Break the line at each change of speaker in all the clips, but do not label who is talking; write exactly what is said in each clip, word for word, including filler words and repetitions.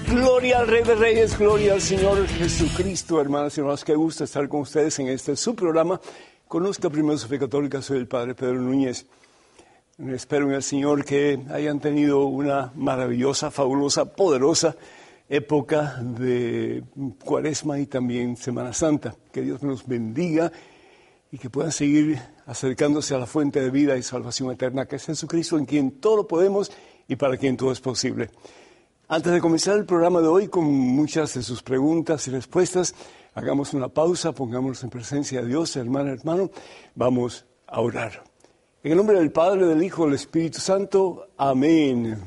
Gloria al Rey de Reyes, gloria al Señor Jesucristo, hermanas y hermanos. Qué gusto estar con ustedes en este su programa. Conozca primero su fe católica, soy el Padre Pedro Núñez. Espero en el Señor que hayan tenido una maravillosa, fabulosa, poderosa época de Cuaresma y también Semana Santa. Que Dios nos bendiga y que puedan seguir acercándose a la fuente de vida y salvación eterna, que es Jesucristo, en quien todo lo podemos y para quien todo es posible. Antes de comenzar el programa de hoy con muchas de sus preguntas y respuestas, hagamos una pausa, pongámonos en presencia de Dios, hermana, hermano, vamos a orar. En el nombre del Padre, del Hijo, del Espíritu Santo, amén.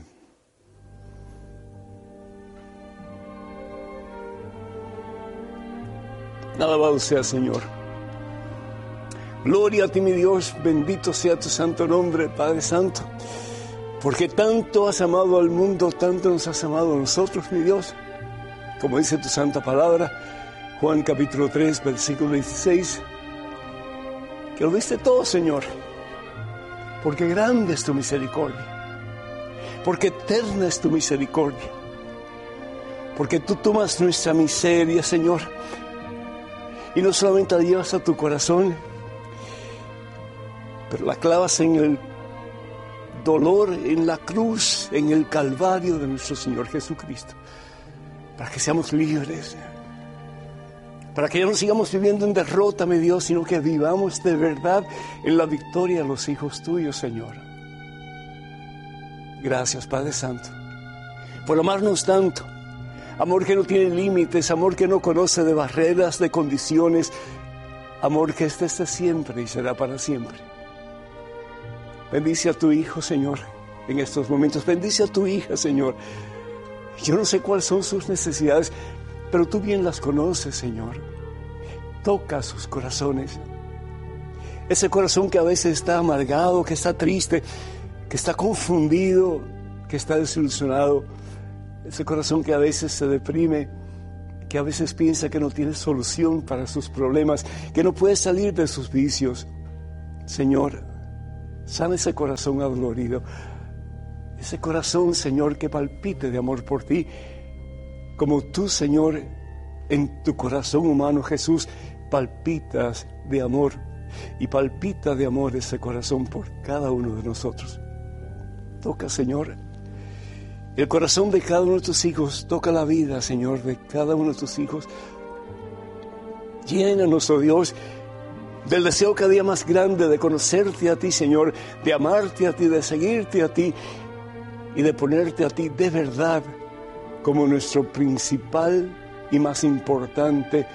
Alabado sea el Señor. Gloria a ti, mi Dios, bendito sea tu santo nombre, Padre Santo. Porque tanto has amado al mundo, tanto nos has amado a nosotros, mi Dios. Como dice tu santa palabra, Juan capítulo tres, versículo dieciséis, que lo viste todo, Señor. Porque grande es tu misericordia. Porque eterna es tu misericordia. Porque tú tomas nuestra miseria, Señor, y no solamente la llevas a tu corazón, pero la clavas en el dolor, en la cruz, en el Calvario de nuestro Señor Jesucristo, para que seamos libres, para que ya no sigamos viviendo en derrota, mi Dios, sino que vivamos de verdad en la victoria de los hijos tuyos, Señor. Gracias, Padre Santo, por amarnos tanto, amor que no tiene límites, amor que no conoce de barreras, de condiciones, amor que este está siempre y será para siempre. Bendice a tu Hijo, Señor, en estos momentos. Bendice a tu hija, Señor. Yo no sé cuáles son sus necesidades, pero tú bien las conoces, Señor. Toca sus corazones. Ese corazón que a veces está amargado, que está triste, que está confundido, que está desilusionado. Ese corazón que a veces se deprime, que a veces piensa que no tiene solución para sus problemas, que no puede salir de sus vicios. Señor, sana ese corazón adolorido, ese corazón, Señor, que palpite de amor por ti, como tú, Señor, en tu corazón humano, Jesús, palpitas de amor, y palpita de amor ese corazón por cada uno de nosotros. Toca, Señor, el corazón de cada uno de tus hijos, toca la vida, Señor, de cada uno de tus hijos. Llénanos, oh Dios, del deseo cada día más grande de conocerte a ti, Señor, de amarte a ti, de seguirte a ti y de ponerte a ti de verdad como nuestro principal y más importante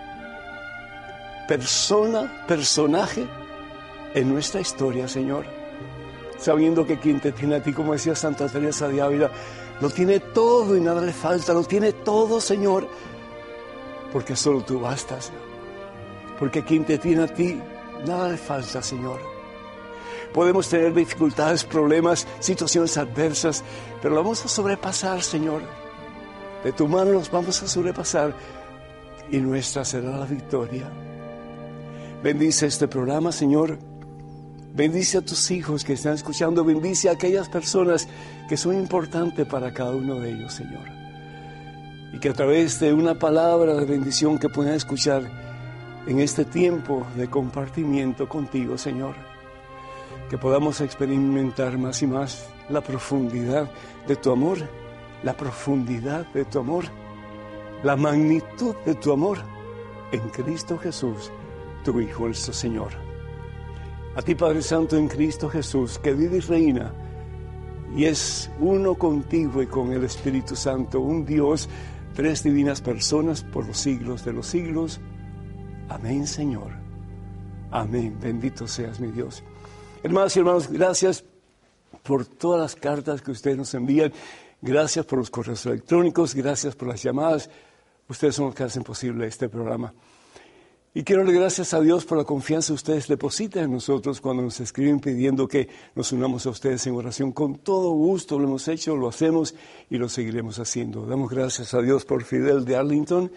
persona, personaje en nuestra historia, Señor. Sabiendo que quien te tiene a ti, como decía Santa Teresa de Ávila, lo tiene todo y nada le falta, lo tiene todo, Señor, porque solo tú bastas, Señor. Porque quien te tiene a ti, nada le falta, Señor. Podemos tener dificultades, problemas, situaciones adversas, pero lo vamos a sobrepasar, Señor. De tu mano los vamos a sobrepasar y nuestra será la victoria. Bendice este programa, Señor. Bendice a tus hijos que están escuchando. Bendice a aquellas personas que son importantes para cada uno de ellos, Señor. Y que a través de una palabra de bendición que puedan escuchar en este tiempo de compartimiento contigo, Señor, que podamos experimentar más y más la profundidad de tu amor, la profundidad de tu amor, la magnitud de tu amor en Cristo Jesús, tu Hijo, nuestro Señor. A ti, Padre Santo, en Cristo Jesús, que vive y reina y es uno contigo y con el Espíritu Santo, un Dios, tres divinas personas por los siglos de los siglos. Amén, Señor. Amén. Bendito seas, mi Dios. Hermanos y hermanos, gracias por todas las cartas que ustedes nos envían. Gracias por los correos electrónicos. Gracias por las llamadas. Ustedes son los que hacen posible este programa. Y quiero dar gracias a Dios por la confianza que ustedes depositan en nosotros cuando nos escriben pidiendo que nos unamos a ustedes en oración. Con todo gusto lo hemos hecho, lo hacemos y lo seguiremos haciendo. Damos gracias a Dios por Fidel de Arlington,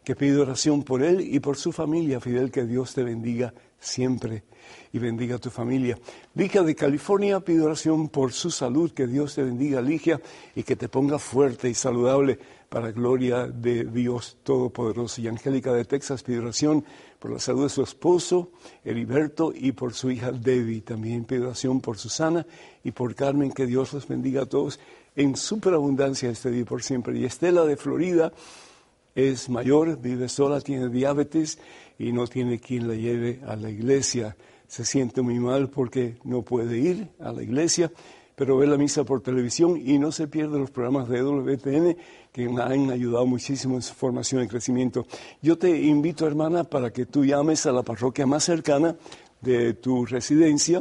que pide oración por él y por su familia. Fidel, que Dios te bendiga siempre y bendiga a tu familia. Ligia de California pide oración por su salud, que Dios te bendiga, Ligia, y que te ponga fuerte y saludable para gloria de Dios Todopoderoso. Y Angélica de Texas pide oración por la salud de su esposo, Heriberto, y por su hija Debbie. También pide oración por Susana y por Carmen, que Dios los bendiga a todos en superabundancia este día y por siempre. Y Estela de Florida es mayor, vive sola, tiene diabetes y no tiene quien la lleve a la iglesia. Se siente muy mal porque no puede ir a la iglesia, pero ve la misa por televisión y no se pierde los programas de W T N que me han ayudado muchísimo en su formación y crecimiento. Yo te invito, hermana, para que tú llames a la parroquia más cercana de tu residencia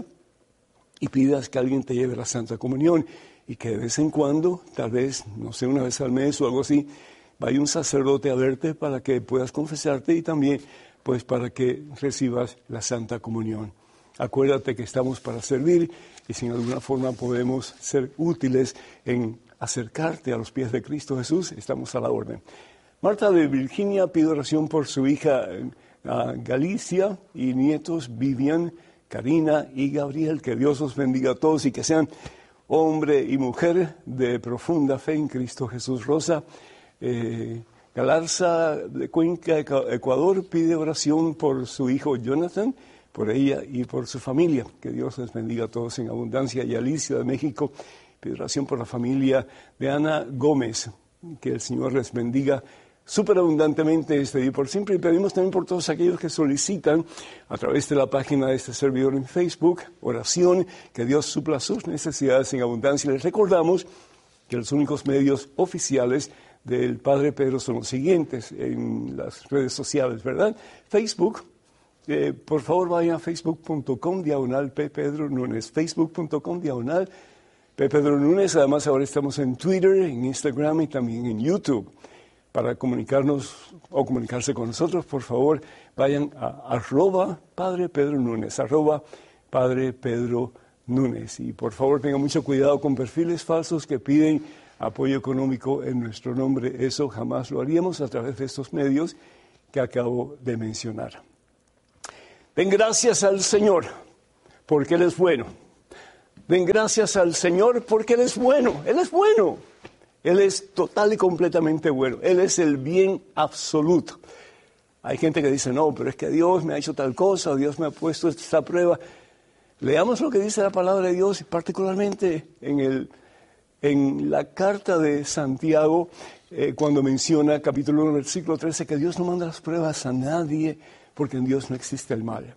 y pidas que alguien te lleve la Santa Comunión y que de vez en cuando, tal vez, no sé, una vez al mes o algo así, vaya un sacerdote a verte para que puedas confesarte y también pues para que recibas la Santa Comunión. Acuérdate que estamos para servir y si en alguna forma podemos ser útiles en acercarte a los pies de Cristo Jesús, estamos a la orden. Marta de Virginia pide oración por su hija uh, Galicia y nietos Vivian, Karina y Gabriel. Que Dios los bendiga a todos y que sean hombre y mujer de profunda fe en Cristo Jesús. Rosa eh, Galarza de Cuenca, Ecuador, pide oración por su hijo Jonathan, por ella y por su familia. Que Dios les bendiga a todos en abundancia. Y Alicia de México pide oración por la familia de Ana Gómez. Que el Señor les bendiga superabundantemente este día por siempre. Y pedimos también por todos aquellos que solicitan a través de la página de este servidor en Facebook, oración, que Dios supla sus necesidades en abundancia. Les recordamos que los únicos medios oficiales del Padre Pedro son los siguientes en las redes sociales, ¿verdad? Facebook, eh, por favor vayan a facebook punto com diagonal P. Pedro Núñez, facebook punto com diagonal P. Pedro Núñez. Además ahora estamos en Twitter, en Instagram y también en YouTube. Para comunicarnos o comunicarse con nosotros, por favor, vayan a arroba Padre Pedro Núñez, arroba Padre Pedro Núñez. Y por favor tengan mucho cuidado con perfiles falsos que piden apoyo económico en nuestro nombre. Eso jamás lo haríamos a través de estos medios que acabo de mencionar. Den gracias al Señor porque Él es bueno. Den gracias al Señor porque Él es bueno. Él es bueno. Él es total y completamente bueno. Él es el bien absoluto. Hay gente que dice, no, pero es que Dios me ha hecho tal cosa, Dios me ha puesto esta prueba. Leamos lo que dice la palabra de Dios, particularmente en, el, en la carta de Santiago, eh, cuando menciona, capítulo uno, versículo trece, que Dios no manda las pruebas a nadie, porque en Dios no existe el mal.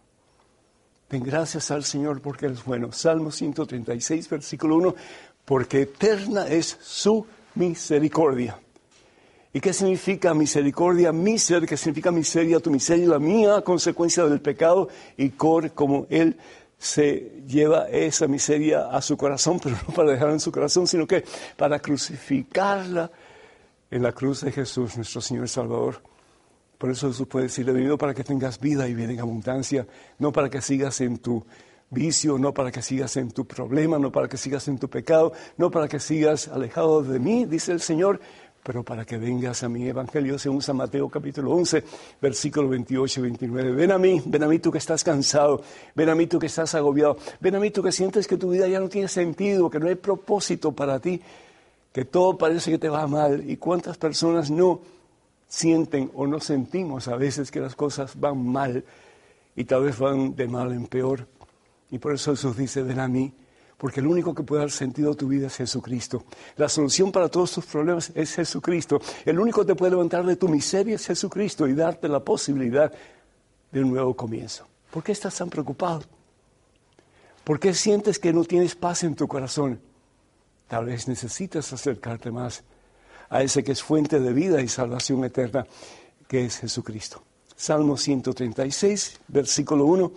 Den gracias al Señor porque Él es bueno. Salmo ciento treinta y seis, versículo uno, porque eterna es su misericordia. ¿Y qué significa misericordia? Miser, que significa miseria, tu miseria, la mía, consecuencia del pecado, y cor, como Él se lleva esa miseria a su corazón, pero no para dejarla en su corazón, sino que para crucificarla en la cruz de Jesús, nuestro Señor y Salvador. Por eso Jesús puede decir, he venido para que tengas vida y vida en abundancia, no para que sigas en tu vicio, no para que sigas en tu problema, no para que sigas en tu pecado, no para que sigas alejado de mí, dice el Señor, pero para que vengas a mi evangelio, según San Mateo capítulo once, versículo veintiocho y veintinueve. Ven a mí, ven a mí tú que estás cansado, ven a mí tú que estás agobiado, ven a mí tú que sientes que tu vida ya no tiene sentido, que no hay propósito para ti, que todo parece que te va mal. ¿Y cuántas personas no sienten o no sentimos a veces que las cosas van mal y tal vez van de mal en peor? Y por eso Jesús dice, ven a mí, porque el único que puede dar sentido a tu vida es Jesucristo. La solución para todos tus problemas es Jesucristo. El único que te puede levantar de tu miseria es Jesucristo y darte la posibilidad de un nuevo comienzo. ¿Por qué estás tan preocupado? ¿Por qué sientes que no tienes paz en tu corazón? Tal vez necesitas acercarte más a ese que es fuente de vida y salvación eterna, que es Jesucristo. Salmo ciento treinta y seis, versículo uno.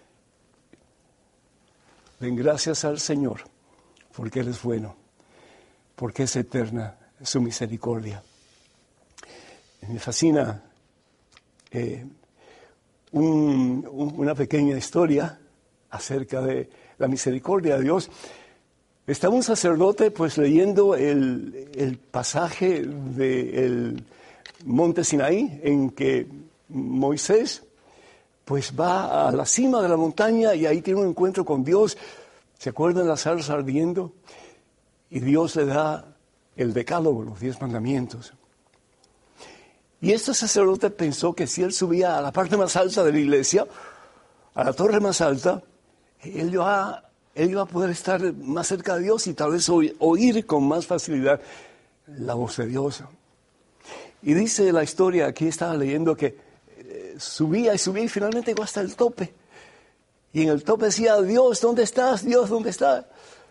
Den gracias al Señor, porque Él es bueno, porque es eterna su misericordia. Me fascina eh, un, un, una pequeña historia acerca de la misericordia de Dios. Estaba un sacerdote pues leyendo el, el pasaje del monte Sinaí, en que Moisés pues va a la cima de la montaña y ahí tiene un encuentro con Dios. ¿Se acuerdan las zarzas ardiendo? Y Dios le da el decálogo, los diez mandamientos. Y este sacerdote pensó que si él subía a la parte más alta de la iglesia, a la torre más alta, él iba, él iba a poder estar más cerca de Dios y tal vez oír, oír con más facilidad la voz de Dios. Y dice la historia, aquí estaba leyendo que eh, subía y subía y finalmente llegó hasta el tope. Y en el tope decía, Dios, ¿dónde estás? Dios, ¿dónde estás?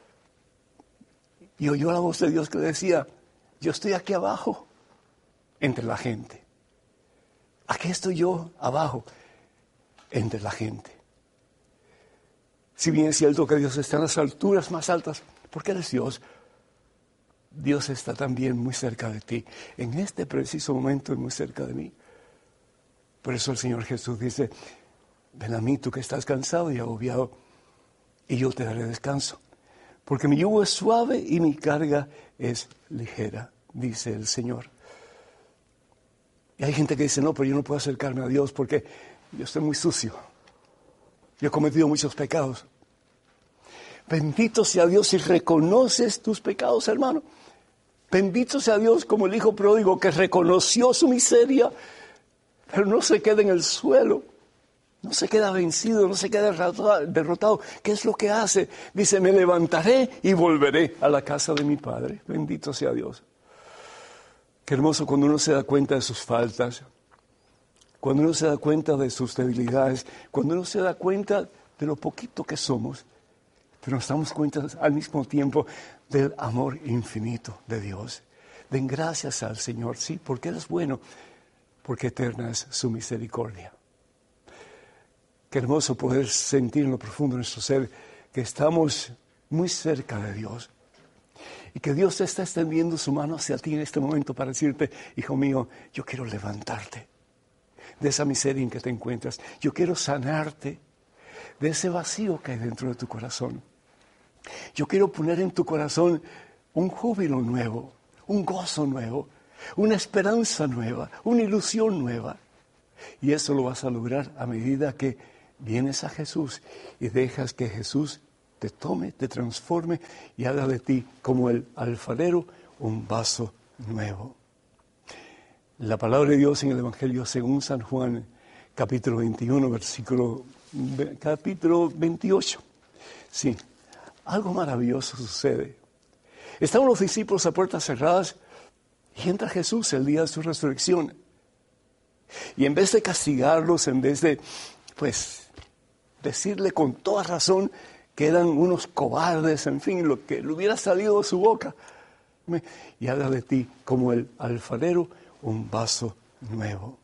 Y oyó la voz de Dios que le decía, yo estoy aquí abajo, entre la gente. Aquí estoy yo abajo, entre la gente. Si bien es cierto que Dios está en las alturas más altas, porque Él es Dios, Dios está también muy cerca de ti. En este preciso momento es muy cerca de mí. Por eso el Señor Jesús dice, ven a mí tú que estás cansado y agobiado, y yo te daré descanso. Porque mi yugo es suave y mi carga es ligera, dice el Señor. Y hay gente que dice, no, pero yo no puedo acercarme a Dios porque yo estoy muy sucio. Yo he cometido muchos pecados. Bendito sea Dios si reconoces tus pecados, hermano. Bendito sea Dios como el hijo pródigo que reconoció su miseria, pero no se queda en el suelo. No se queda vencido, no se queda derrotado. ¿Qué es lo que hace? Dice, me levantaré y volveré a la casa de mi Padre. Bendito sea Dios. Qué hermoso cuando uno se da cuenta de sus faltas, cuando uno se da cuenta de sus debilidades, cuando uno se da cuenta de lo poquito que somos, pero nos damos cuenta al mismo tiempo del amor infinito de Dios. Den gracias al Señor, sí, porque Él es bueno, porque eterna es su misericordia. Qué hermoso poder sentir en lo profundo de nuestro ser que estamos muy cerca de Dios y que Dios te está extendiendo su mano hacia ti en este momento para decirte, hijo mío, yo quiero levantarte de esa miseria en que te encuentras. Yo quiero sanarte de ese vacío que hay dentro de tu corazón. Yo quiero poner en tu corazón un júbilo nuevo, un gozo nuevo, una esperanza nueva, una ilusión nueva. Y eso lo vas a lograr a medida que vienes a Jesús y dejas que Jesús te tome, te transforme y haga de ti como el alfarero un vaso nuevo. La palabra de Dios en el Evangelio según San Juan, capítulo veintiuno, versículo, capítulo veintiocho. Sí, algo maravilloso sucede. Estaban los discípulos a puertas cerradas y entra Jesús el día de su resurrección. Y en vez de castigarlos, en vez de, pues, decirle con toda razón que eran unos cobardes, en fin, lo que le hubiera salido de su boca, y haga de ti como el alfarero un vaso nuevo.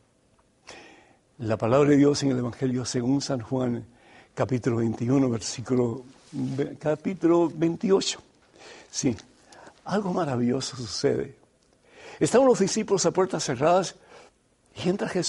La palabra de Dios en el Evangelio según San Juan, capítulo veintiuno, versículo, capítulo veintiocho. Sí, algo maravilloso sucede. Estaban los discípulos a puertas cerradas y entra Jesús.